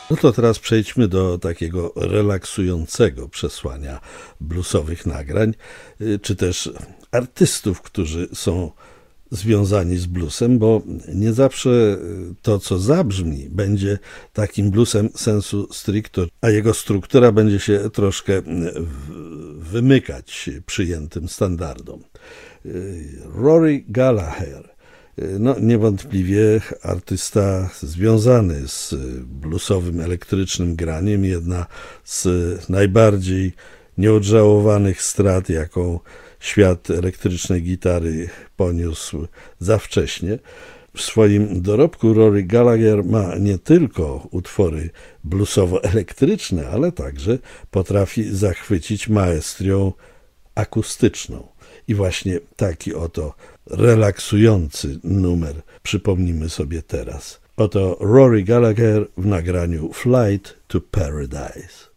No to teraz przejdźmy do takiego relaksującego przesłania bluesowych nagrań, czy też artystów, którzy są związani z bluesem, bo nie zawsze to, co zabrzmi, będzie takim bluesem sensu stricto, a jego struktura będzie się troszkę wymykać przyjętym standardom. Rory Gallagher, no niewątpliwie artysta związany z bluesowym, elektrycznym graniem, jedna z najbardziej nieodżałowanych strat, jaką świat elektrycznej gitary poniósł za wcześnie. W swoim dorobku Rory Gallagher ma nie tylko utwory bluesowo-elektryczne, ale także potrafi zachwycić maestrią akustyczną. I właśnie taki oto relaksujący numer przypomnimy sobie teraz. Oto Rory Gallagher w nagraniu Flight to Paradise.